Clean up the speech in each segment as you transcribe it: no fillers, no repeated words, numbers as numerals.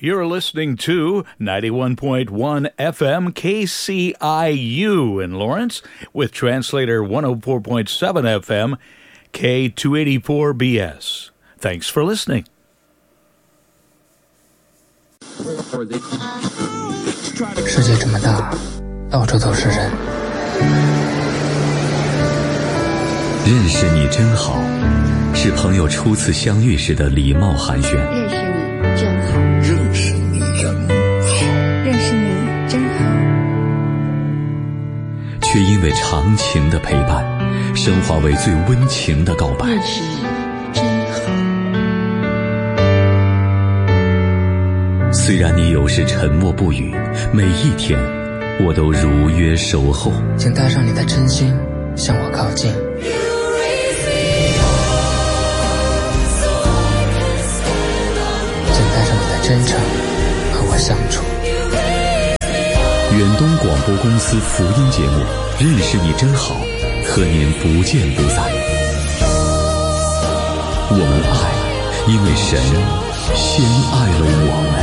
You're listening to 91.1 FM KCIU in Lawrence with translator 104.7 FM K284BS. Thanks for listening. 世界这么大，到处都是人。 认识你真好，是朋友初次相遇时的礼貌寒暄。 认识你真好， 认识你真好， 认识你真好。 却因为长情的陪伴，升华为最温情的告白。 认识你真好。 虽然你有时沉默不语，每一天我都如约守候。 请带上你的真心向我靠近。真诚和我相处。 远东广播公司福音节目《认识你真好》，和您不见不散。我们爱，因为神先爱了我们。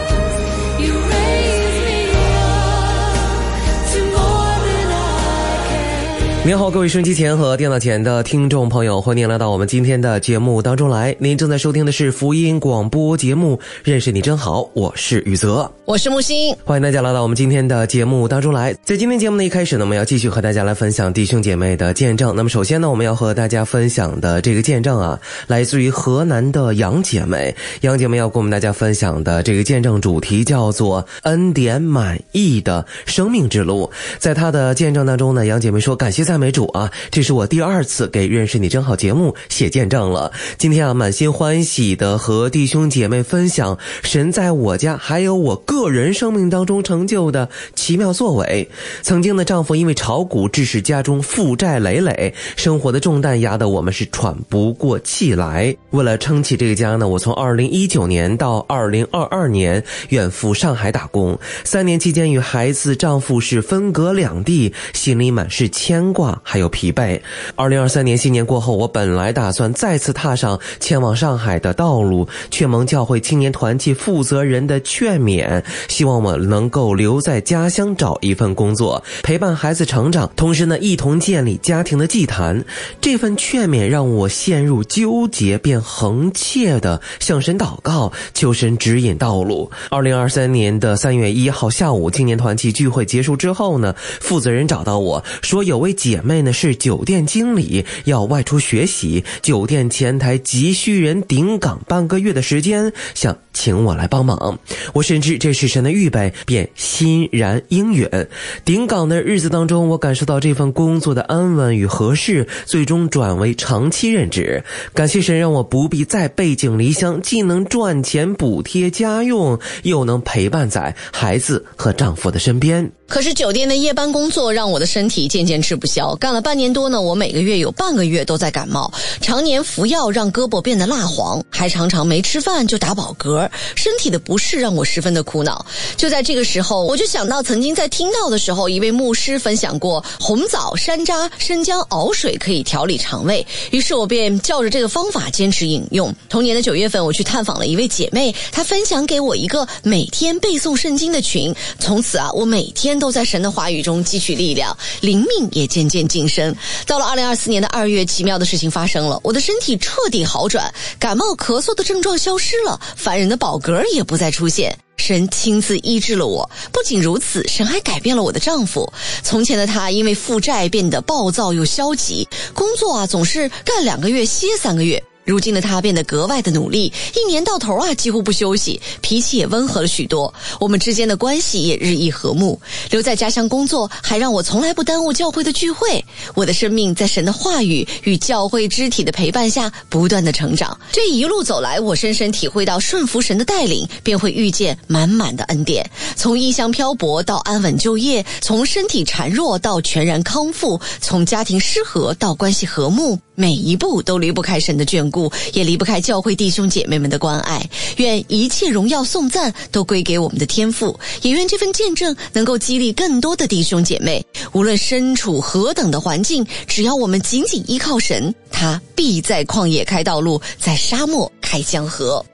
您好，各位收音机前和电脑前的听众朋友，欢迎您来到我们今天的节目当中来。您正在收听的是福音广播节目《认识你真好》，我是宇泽， 我是木星， 欢迎大家来到我们今天的节目当中来。在今天节目的一开始呢，我们要继续和大家来分享弟兄姐妹的见证。那么首先呢，我们要和大家分享的这个见证啊，来自于河南的杨姐妹。杨姐妹要跟我们大家分享的这个见证主题叫做恩典满意的生命之路。在她的见证当中呢，杨姐妹说，感谢赞美主啊，这是我第2次给认识你真好节目写见证了。今天啊，满心欢喜的和弟兄姐妹分享神在我家还有我个人生命当中成就的奇妙作为。曾经的丈夫因为炒股致使家中负债累累，生活的重担压得我们是喘不过气来。为了撑起这个家呢，我从2019年到2022年远赴上海打工，3年期间与孩子丈夫是分隔两地，心里满是牵挂还有疲惫。2023年新年过后，我本来打算再次踏上前往上海的道路，却蒙教会青年团契负责人的劝勉，希望我能够留在家乡找一份工作，陪伴孩子成长，同时呢一同建立家庭的祭坛。这份劝勉让我陷入纠结，便横切的向神祷告，求神指引道路。2023年的3月1号下午，青年团契聚会结束之后呢，负责人找到我说，有位姐妹呢是酒店经理，要外出学习，酒店前台急需人顶岗半个月的时间，想请我来帮忙。我深知这是神的预备，便欣然应允。顶岗的日子当中，我感受到这份工作的安稳与合适，最终转为长期任职。感谢神让我不必再背井离乡，既能赚钱补贴家用，又能陪伴在孩子和丈夫的身边。 可是酒店的夜班工作让我的身体渐渐吃不消，干了半年多呢，我每个月有半个月都在感冒，常年服药让胳膊变得蜡黄，还常常没吃饭就打饱嗝，身体的不适让我十分的苦恼。就在这个时候，我就想到曾经在听到的时候，一位牧师分享过红枣、山楂、生姜熬水可以调理肠胃，于是我便照着这个方法坚持饮用。同年的9月份，我去探访了一位姐妹，她分享给我一个每天背诵圣经的群，从此啊，我每天都在神的话语中汲取力量，灵命也渐渐晋升。到了2024年的2月，奇妙的事情发生了，我的身体彻底好转，感冒咳嗽的症状消失了，烦人的饱嗝也不再出现。神亲自医治了我。不仅如此，神还改变了我的丈夫。从前的他因为负债变得暴躁又消极，工作啊总是干2个月歇3个月。如今的他变得格外的努力，一年到头啊几乎不休息，脾气也温和了许多，我们之间的关系也日益和睦。留在家乡工作还让我从来不耽误教会的聚会，我的生命在神的话语与教会肢体的陪伴下不断的成长。这一路走来，我深深体会到顺服神的带领便会遇见满满的恩典。从异乡漂泊到安稳就业，从身体孱弱到全然康复，从家庭失和到关系和睦，每一步都离不开神的眷顾，也离不开教会弟兄姐妹们的关爱。愿一切荣耀颂赞都归给我们的天父，也愿这份见证能够激励更多的弟兄姐妹。无论身处何等的环境，只要我们紧紧依靠神，他必在旷野开道路，在沙漠开江河。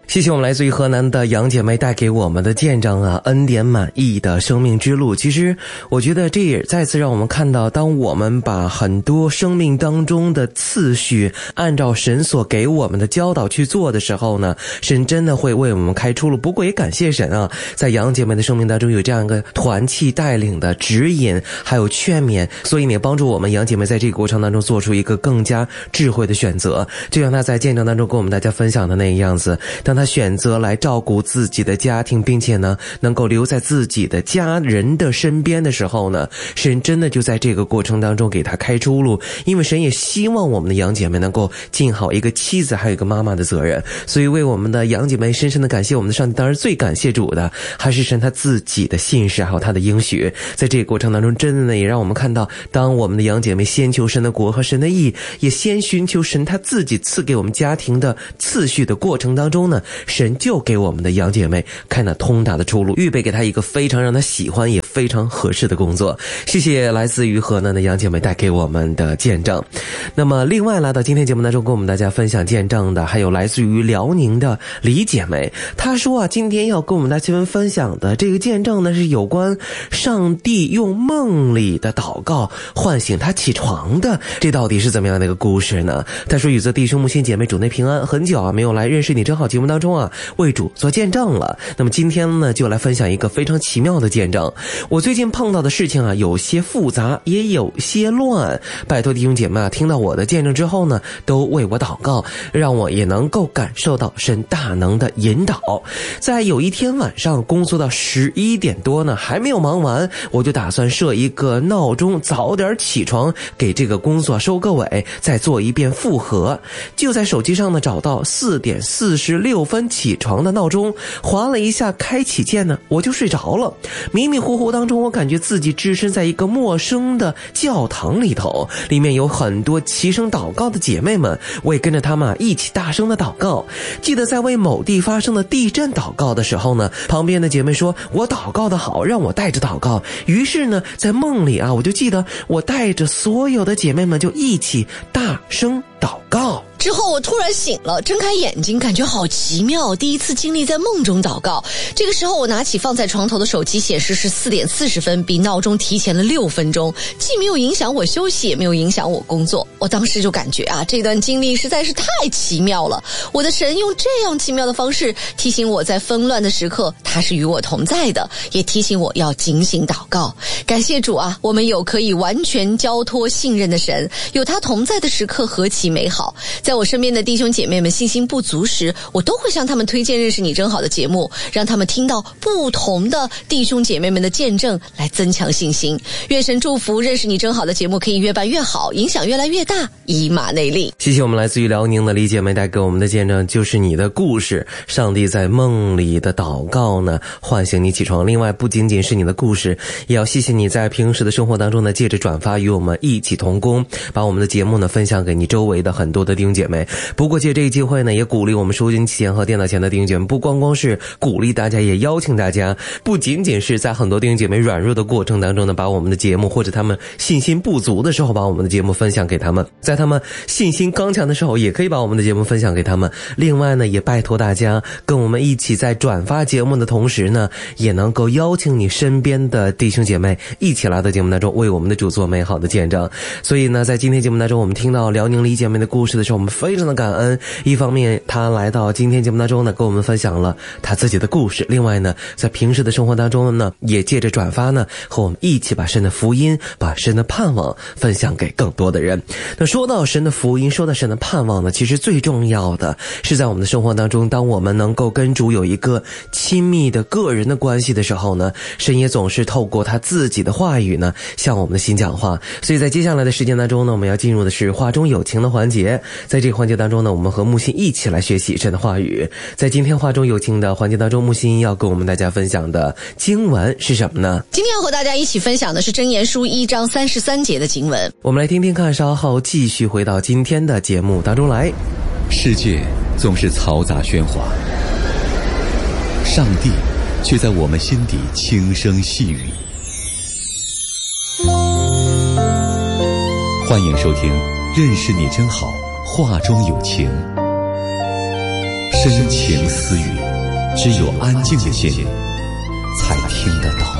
谢谢我们来自于河南的杨姐妹带给我们的见证啊，恩典满意的生命之路。其实我觉得这也再次让我们看到，当我们把很多生命当中的次序按照神所给我们的教导去做的时候呢，神真的会为我们开出路。不过也感谢神啊，在杨姐妹的生命当中有这样一个团契带领的指引还有劝勉，所以也帮助我们杨姐妹在这个过程当中做出一个更加智慧的选择。就像她在见证当中跟我们大家分享的那个样子，当他选择来照顾自己的家庭，并且呢能够留在自己的家人的身边的时候呢，神真的就在这个过程当中给他开出路。因为神也希望我们的杨姐妹能够尽好一个妻子还有一个妈妈的责任，所以为我们的杨姐妹深深的感谢我们的上帝。当然最感谢主的还是神他自己的信实还有他的应许。在这个过程当中真的呢也让我们看到，当我们的杨姐妹先求神的国和神的义，也先寻求神他自己赐给我们家庭的次序的过程当中呢，神就给我们的杨姐妹开了通达的出路，预备给她一个非常让她喜欢也非常合适的工作。谢谢来自于河南的杨姐妹带给我们的见证。那么另外来到今天节目当中跟我们大家分享见证的还有来自于辽宁的李姐妹。她说啊，今天要跟我们大家分享的这个见证呢，是有关上帝用梦里的祷告唤醒她起床的。这到底是怎么样的一个故事呢？她说，宇泽弟兄母亲姐妹主内平安，很久啊没有来认识你真好节目当中啊为主做见证了。那么今天呢就来分享一个非常奇妙的见证。我最近碰到的事情啊有些复杂也有些乱，拜托弟兄姐妹啊听到我的见证之后呢都为我祷告，让我也能够感受到神大能的引导。在有一天晚上工作到11点多呢还没有忙完，我就打算设一个闹钟早点起床，给这个工作收个尾，再做一遍复核。就在手机上呢找到4点46分起床的闹钟，划了一下开启键呢我就睡着了。迷迷糊糊当中我感觉自己置身在一个陌生的教堂里头，里面有很多齐声祷告的姐妹们，我也跟着他们一起大声的祷告。记得在为某地发生的地震祷告的时候呢，旁边的姐妹说我祷告的好，让我带着祷告。于是呢在梦里啊，我就记得我带着所有的姐妹们就一起大声祷告。 之后我突然醒了，睁开眼睛感觉好奇妙，第一次经历在梦中祷告。这个时候我拿起放在床头的手机，显示是4点40分，比闹钟提前了6分钟，既没有影响我休息，也没有影响我工作。我当时就感觉啊，这段经历实在是太奇妙了。我的神用这样奇妙的方式提醒我在纷乱的时刻他是与我同在的，也提醒我要警醒祷告。感谢主啊，我们有可以完全交托信任的神，有他同在的时刻何其美好。在我身边的弟兄姐妹们信心不足时，我都会向他们推荐认识你真好的节目，让他们听到不同的弟兄姐妹们的见证，来增强信心。愿神祝福认识你真好的节目可以越办越好，影响越来越大，以马内利。 谢谢我们来自于辽宁的李姐妹带给我们的见证，就是你的故事，上帝在梦里的祷告呢唤醒你起床。另外不仅仅是你的故事，也要谢谢你在平时的生活当中呢借着转发与我们一起同工，把我们的节目呢分享给你周围的很多的弟兄姐妹。不过借这个机会呢，也鼓励我们收音机前和电脑前的弟兄姐妹，不光光是鼓励大家，也邀请大家，不仅仅是在很多弟兄姐妹软弱的过程当中呢，把我们的节目或者他们信心不足的时候，把我们的节目分享给他们，在他们信心刚强的时候，也可以把我们的节目分享给他们。另外呢，也拜托大家跟我们一起在转发节目的同时呢，也能够邀请你身边的弟兄姐妹一起来到节目当中，为我们的主做美好的见证。所以呢，在今天节目当中，我们听到辽宁李姐妹的故事的时候，我们非常的感恩。一方面她来到今天节目当中呢，跟我们分享了她自己的故事，另外呢，在平时的生活当中呢，也借着转发呢，和我们一起把神的福音，把神的盼望分享给更多的人。那说到神的福音，说到神的盼望呢，其实最重要的是在我们的生活当中，当我们能够跟主有一个亲密的个人的关系的时候呢，神也总是透过他自己的话语呢向我们的心讲话。所以在接下来的时间当中呢，我们要进入的是话中有情的环节。在这个环节当中呢，我们和木心一起来学习神的话语。在今天话中有情的环节当中，木心要跟我们大家分享的经文是什么呢？ 今天要和大家一起分享的是箴言书1章33节的经文。 我们来听听看，稍后继续回到今天的节目当中来。 世界总是嘈杂喧哗，上帝却在我们心底轻声细语。欢迎收听认识你真好，话中有情。 深情私语，只有安静的心才听得到。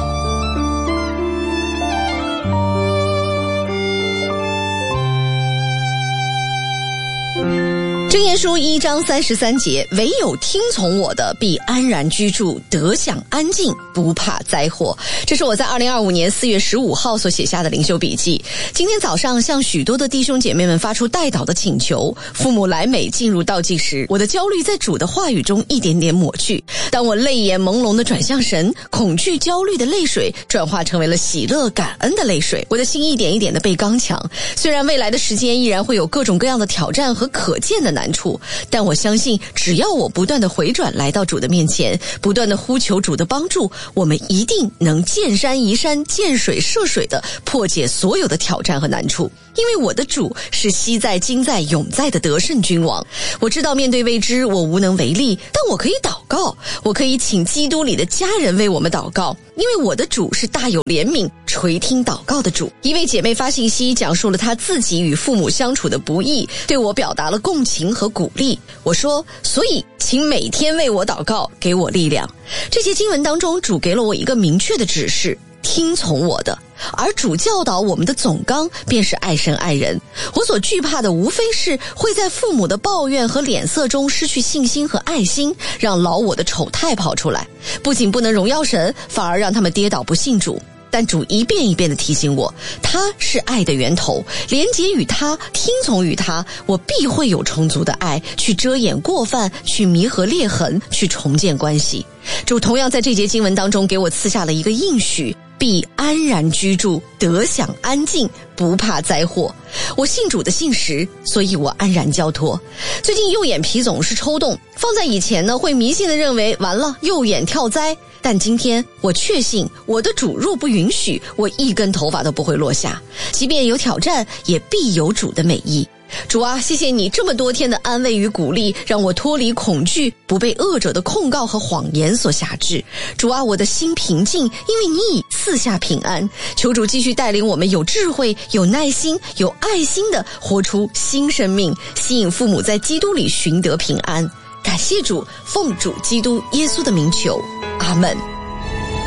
箴言书1章33节，唯有听从我的，必安然居住，得享安静，不怕灾祸。这是我在2025年4月15号所写下的灵修笔记。今天早上向许多的弟兄姐妹们发出代祷的请求。父母来美进入倒计时，我的焦虑在主的话语中一点点抹去。当我泪眼朦胧地转向神，恐惧焦虑的泪水转化成为了喜乐感恩的泪水。我的心一点一点地被刚强。虽然未来的时间依然会有各种各样的挑战和可见的难处，但我相信只要我不断的回转来到主的面前，不断的呼求主的帮助，我们一定能见山移山，见水涉水的破解所有的挑战和难处。因为我的主是昔在今在永在的得胜君王。我知道面对未知我无能为力，但我可以祷告，我可以请基督里的家人为我们祷告，因为我的主是大有怜悯垂听祷告的主。一位姐妹发信息讲述了她自己与父母相处的不易，对我表达了共情和鼓励。我说，所以请每天为我祷告，给我力量。这些经文当中，主给了我一个明确的指示，听从我的。而主教导我们的总纲便是爱神爱人。我所惧怕的无非是会在父母的抱怨和脸色中失去信心和爱心，让老我的丑态跑出来，不仅不能荣耀神，反而让他们跌倒不信主。但主一遍一遍地提醒我，他是爱的源头，连结于他，听从于他，我必会有充足的爱去遮掩过犯，去弥合裂痕，去重建关系。主同样在这节经文当中给我赐下了一个应许，必安然居住，得享安静，不怕灾祸。我信主的信实，所以我安然交托。最近右眼皮总是抽动，放在以前呢，会迷信的认为完了右眼跳灾，但今天我确信我的主若不允许，我一根头发都不会落下。即便有挑战，也必有主的美意。主啊，谢谢你这么多天的安慰与鼓励，让我脱离恐惧，不被恶者的控告和谎言所辖制。主啊，我的心平静，因为你已赐下平安。求主继续带领我们有智慧、有耐心、有爱心的活出新生命，吸引父母在基督里寻得平安。感谢主，奉主基督耶稣的名求，阿们。